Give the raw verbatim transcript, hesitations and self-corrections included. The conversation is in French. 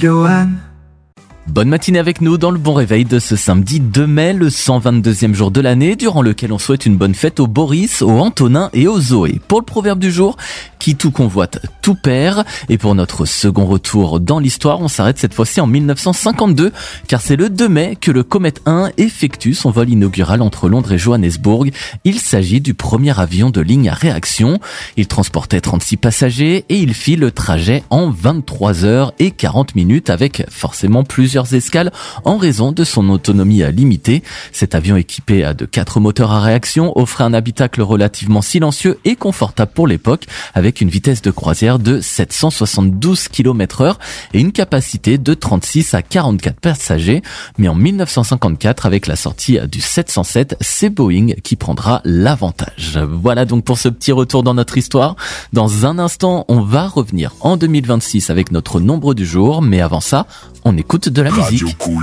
Doane. Bonne matinée avec nous dans le bon réveil de ce samedi deux mai, le cent vingt-deuxième jour de l'année, durant lequel on souhaite une bonne fête au Boris, au Antonin et au Zoé. Pour le proverbe du jour, qui tout convoite, tout perd. Et pour notre second retour dans l'histoire, on s'arrête cette fois-ci en mille neuf cent cinquante-deux, car c'est le deux mai que le Comet un effectue son vol inaugural entre Londres et Johannesburg. Il s'agit du premier avion de ligne à réaction. Il transportait trente-six passagers et il fit le trajet en vingt-trois heures et quarante minutes avec forcément plusieurs escales en raison de son autonomie limitée. Cet avion équipé de quatre moteurs à réaction offrait un habitacle relativement silencieux et confortable pour l'époque, avec une vitesse de croisière de sept cent soixante-douze kilomètres heure et une capacité de trente-six à quarante-quatre passagers. Mais en mille neuf cent cinquante-quatre, avec la sortie du sept cent sept, c'est Boeing qui prendra l'avantage. Voilà donc pour ce petit retour dans notre histoire. Dans un instant, on va revenir en deux mille vingt-six avec notre nombre du jour, mais avant ça, on écoute de la musique. Radio Cool.